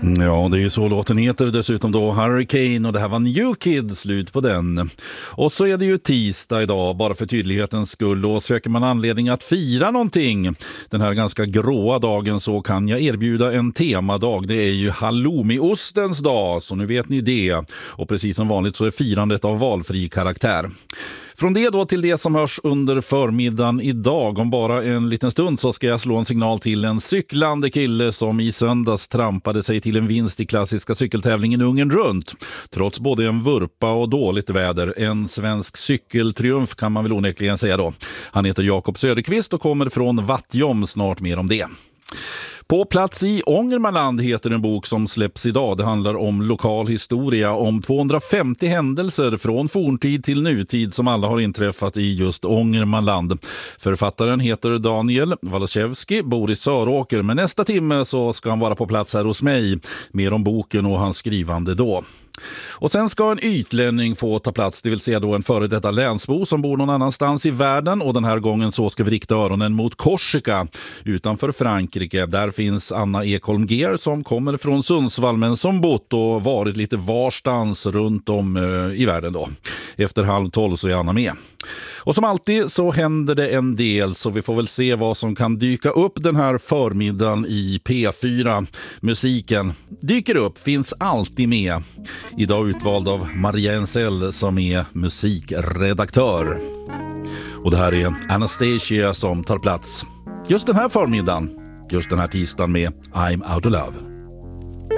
Ja, det är ju så låten heter dessutom då, Hurricane, och det här var New Kid, slut på den. Och så är det ju tisdag idag, bara för tydlighetens skull, och söker man anledning att fira någonting den här ganska gråa dagen så kan jag erbjuda en temadag. Det är ju halloumiostens dag, så nu vet ni det. Och precis som vanligt så är firandet av valfri karaktär. Från det då till det som hörs under förmiddagen idag. Om bara en liten stund så ska jag slå en signal till en cyklande kille som i söndags trampade sig till en vinst i klassiska cykeltävlingen Ungern runt. Trots både en vurpa och dåligt väder. En svensk cykeltriumf kan man väl onekligen säga då. Han heter Jakob Söderqvist och kommer från Vattjom, snart mer om det. På plats i Ångermanland heter en bok som släpps idag. Det handlar om lokal historia, om 250 händelser från forntid till nutid som alla har inträffat i just Ångermanland. Författaren heter Daniel Walaszewski, bor i Söråker, men nästa timme så ska han vara på plats här hos mig. Mer om boken och hans skrivande då. Och sen ska en ytlänning få ta plats, det vill säga då en före detta länsbo som bor någon annanstans i världen, och den här gången så ska vi rikta öronen mot Korsika utanför Frankrike. Där finns Anna Ekholm Ger som kommer från Sundsvall men som bott och varit lite varstans runt om i världen då. Efter 11:30 så är Anna med. Och som alltid så händer det en del, så vi får väl se vad som kan dyka upp den här förmiddagen i P4. Musiken dyker upp, finns alltid med. Idag utvald av Maria Ensell som är musikredaktör. Och det här är Anastasia som tar plats just den här förmiddagen, just den här tisdagen med I'm Out of Love.